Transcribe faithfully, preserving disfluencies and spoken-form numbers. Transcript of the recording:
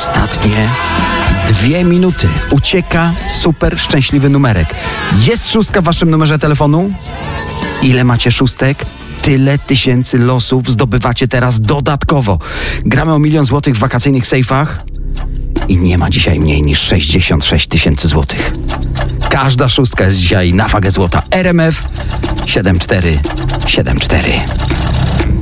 Ostatnie dwie minuty. Ucieka super szczęśliwy numerek. Jest szóstka w waszym numerze telefonu? Ile macie szóstek? Tyle tysięcy losów zdobywacie teraz dodatkowo. Gramy o milion złotych w wakacyjnych sejfach i nie ma dzisiaj mniej niż sześćdziesiąt sześć tysięcy złotych. Każda szóstka jest dzisiaj na wagę złota. R M F siedem cztery siedem cztery.